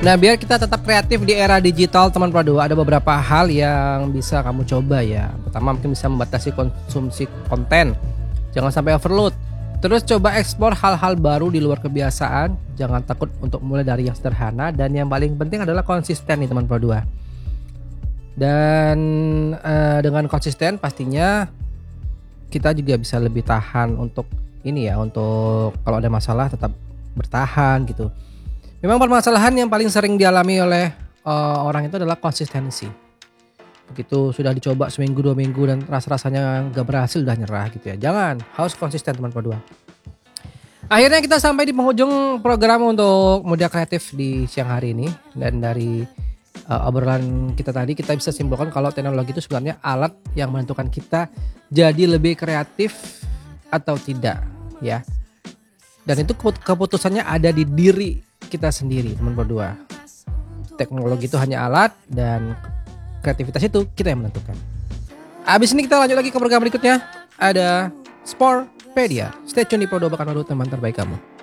Nah, biar kita tetap kreatif di era digital, teman Pro 2, ada beberapa hal yang bisa kamu coba ya. Pertama, mungkin bisa membatasi konsumsi konten. Jangan sampai overload. Terus coba eksplor hal-hal baru di luar kebiasaan. Jangan takut untuk mulai dari yang sederhana. Dan yang paling penting adalah konsisten nih teman Pro 2. Dan dengan konsisten pastinya kita juga bisa lebih tahan untuk ini ya, untuk kalau ada masalah tetap bertahan gitu. Memang permasalahan yang paling sering dialami oleh orang itu adalah konsistensi. Begitu sudah dicoba seminggu 2 minggu dan rasanya nggak berhasil, udah nyerah gitu ya. Jangan, harus konsisten teman Pro 2. Akhirnya kita sampai di penghujung program untuk Muda Kreatif di siang hari ini. Dan dari obrolan kita tadi kita bisa simpulkan kalau teknologi itu sebenarnya alat yang menentukan kita jadi lebih kreatif atau tidak ya. Dan itu keputusannya ada di diri kita sendiri teman Pro 2. Teknologi itu hanya alat dan kreativitas itu kita yang menentukan. Abis ini kita lanjut lagi ke program berikutnya. Ada Sportpedia. Stay tune di Pro 2 Bakan Baru, teman terbaik kamu.